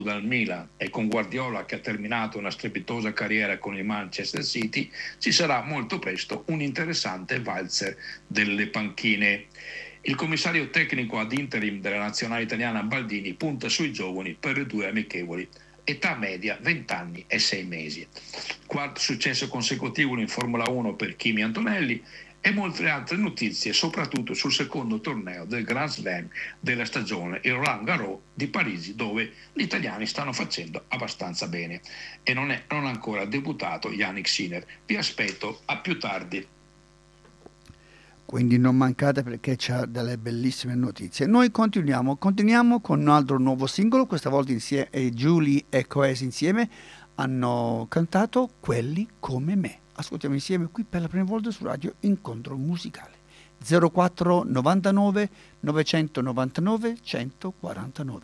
dal Milan e con Guardiola che ha terminato una strepitosa carriera con il Manchester City, ci sarà molto presto un interessante valzer delle panchine. Il commissario tecnico ad interim della nazionale italiana Baldini punta sui giovani per le due amichevoli. Età media 20 anni e 6 mesi. Quarto successo consecutivo in Formula 1 per Kimi Antonelli e molte altre notizie, soprattutto sul secondo torneo del Grand Slam della stagione, il Roland Garros di Parigi, dove gli italiani stanno facendo abbastanza bene. E non ha ancora debuttato Yannick Sinner. Vi aspetto a più tardi. Quindi non mancate perché c'ha delle bellissime notizie. Noi continuiamo con un altro nuovo singolo, questa volta insieme Julie e Coesi insieme hanno cantato Quelli come me. Ascoltiamo insieme qui per la prima volta su Radio Incontro Musicale. 04 99 999 149.